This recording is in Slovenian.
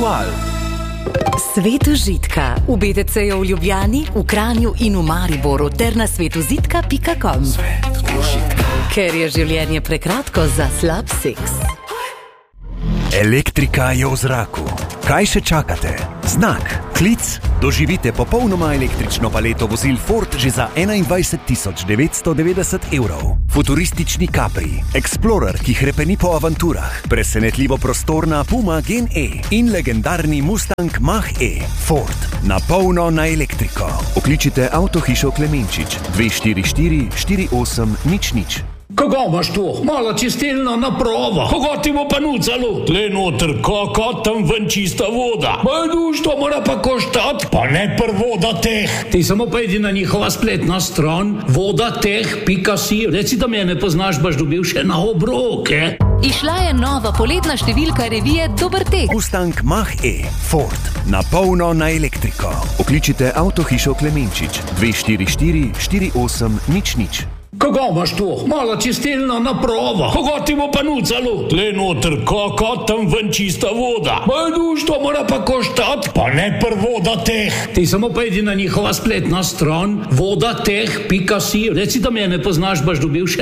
Val. Svet užitka v BTC-ju v Ljubljani, v Kranju in v Mariboru ter na svetužitka.com. Ker je življenje prekratko za slab seks. Elektrika je v zraku. Kaj še čakate? Znak, klic. Doživite popolnoma električno paleto vozil Ford že za 21.990 evrov. Futuristični Capri, Explorer, ki hrepeni po avanturah, presenetljivo prostorna Puma Gen E in legendarni Mustang Mach-E. Ford, na polno na elektriko. Okličite Avtohišo Klemenčič 244 4800. Kako imaš to? Mala čistilna naprava. Kako ti bo pa nucalo? Tle noter, kako tam ven čista voda. Majduš, to mora pa koštati. Pa ne voda teh. Ti samo pojdi na njihova spletna stran vodateh.si. Reci, da me ne poznaš, boš dobil še na obroke. Išla je nova poletna številka revije Dober tek. Mustang Mach-E. Ford, na polno na elektriko. Okličite Avtohišo Klemenčič 244 4800. Kako imaš to? Mala čistilna naprava. Kako ti bo pa nucalo? Tle noter, kako tam ven čista voda. Majduš, to mora pa koštati. Pa ne voda teh. Ti samo pojdi na njihova spletna stran vodateh.si. Reci, da me ne poznaš, boš dobil še